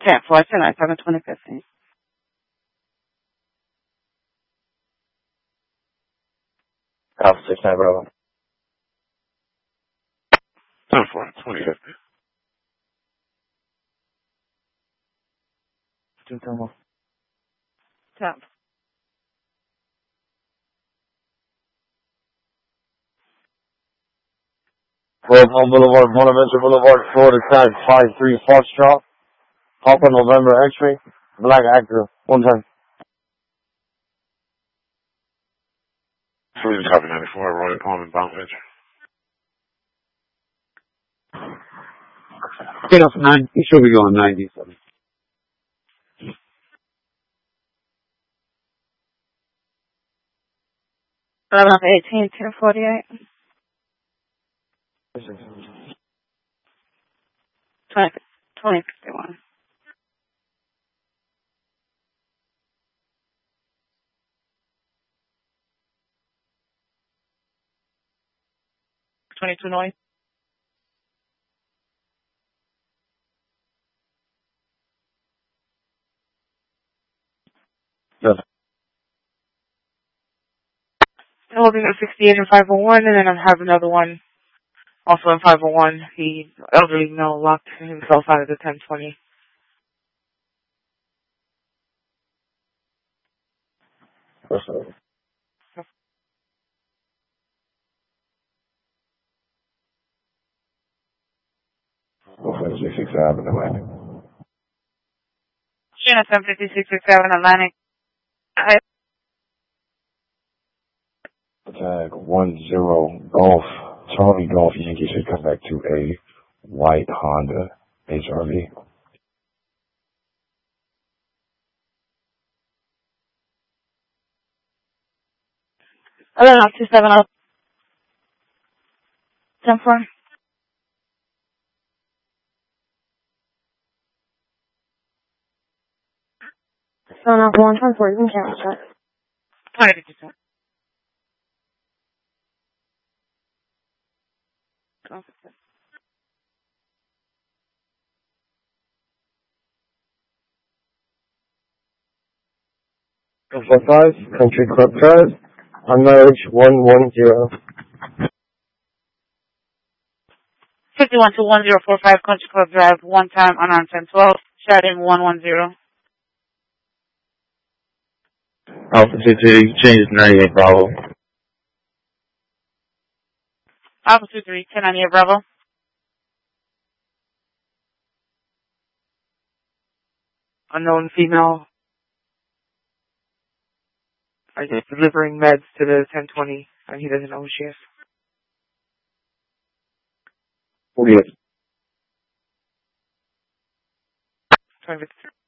10-4, 10-9, 7-20-15. Alpha 6-9 Bravo. 10-4, 20-50. 2-10. 10. Roosevelt Boulevard, Bonaventure Boulevard, Florida Tag 53 Foxtrot. Papa November X-ray. Black Acura. 110. Please copy 94, Royal Palm and Bound Edge. Get off 9. He should be going 97. Eleven off 18, 10-48. 20-51. 22-9. Yes. Holding at 68 and 501, and then I have another one also in 501. The elderly male locked himself out of the 1020. Okay. 66 Avenue, Atlantic. Shana 75667 Atlantic. Tag 10 Golf. Charlie Golf Yankee should come back to a white Honda HRV. 27 up. 10-4. Phone off 1-10-4, you can cancel that. 20-52. Alpha 5, Country Club Drive, on mileage 110. 51 to 1045 Country Club Drive, one time unarmed 1012, shot in 110. Alpha 2, changes 98 Bravo. Alpha 23, 1098 Bravo. Unknown female. I guess delivering meds to the 1020, and he doesn't know who she is. 48. 2053.